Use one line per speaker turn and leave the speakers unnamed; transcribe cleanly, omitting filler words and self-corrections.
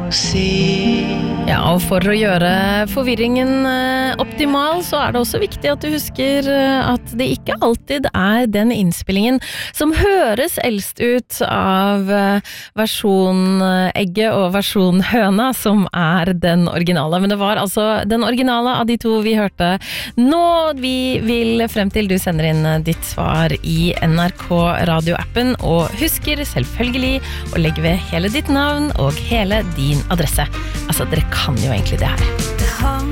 Ja, og for å gjøre forvirringen optimal, så det også viktig at du husker at det ikke alltid den innspillingen som høres eldst ut av versjon egget og versjon høna som den originale. Men det var altså den originale av de to vi hørte nå. Vi vil frem til du sender inn ditt svar i NRK radioappen, og husker selvfølgelig å legge ved hele ditt navn og hele din adresse. Altså, dere kan jo egentlig det her.